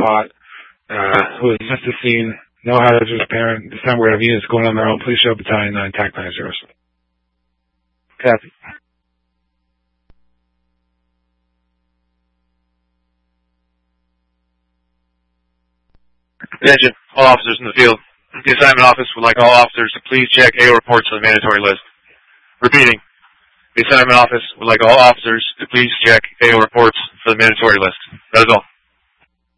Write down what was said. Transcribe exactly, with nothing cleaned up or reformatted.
pot, uh, who has missed the scene. No hazardous parent. This time we're going to have units going on their own. Police show battalion nine, T A C nine zero. Copy. Attention, all officers in the field. The assignment office would like all officers to please check A O reports for the mandatory list. Repeating, the assignment office would like all officers to please check A O reports for the mandatory list. That is all.